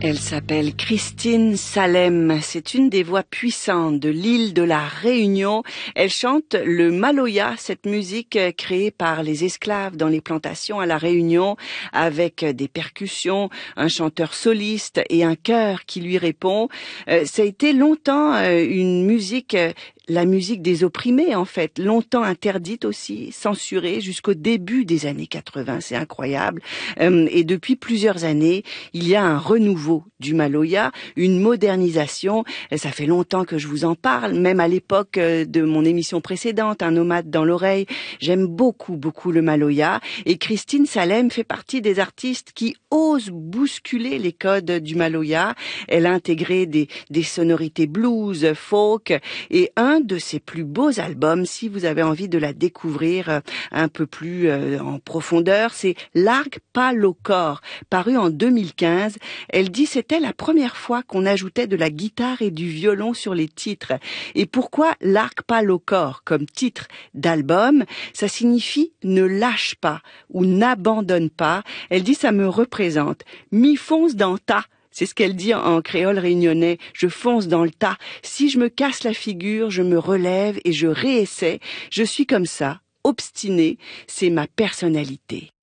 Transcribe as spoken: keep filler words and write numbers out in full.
Elle s'appelle Christine Salem. C'est une des voix puissantes de l'île de la Réunion. Elle chante le maloya, cette musique créée par les esclaves dans les plantations à la Réunion, avec des percussions, un chanteur soliste et un chœur qui lui répond. Euh, ça a été longtemps euh, une musique... Euh, La musique des opprimés, en fait, longtemps interdite aussi, censurée jusqu'au début des années quatre-vingts, c'est incroyable. Euh, et depuis plusieurs années, il y a un renouveau du maloya, une modernisation. Ça fait longtemps que je vous en parle, même à l'époque de mon émission précédente, Un nomade dans l'oreille. J'aime beaucoup, beaucoup le maloya. Et Christine Salem fait partie des artistes qui osent bousculer les codes du maloya. Elle a intégré des, des sonorités blues, folk, et un de ses plus beaux albums, si vous avez envie de la découvrir un peu plus en profondeur, c'est Largue pas le corps, paru en deux mille quinze. Elle dit c'était la première fois qu'on ajoutait de la guitare et du violon sur les titres. Et pourquoi Largue pas le corps comme titre d'album? Ça signifie ne lâche pas ou n'abandonne pas. Elle dit ça me représente. Mi fonce dans ta. C'est ce qu'elle dit en créole réunionnais. Je fonce dans le tas. Si je me casse la figure, je me relève et je réessaie. Je suis comme ça, obstinée. C'est ma personnalité.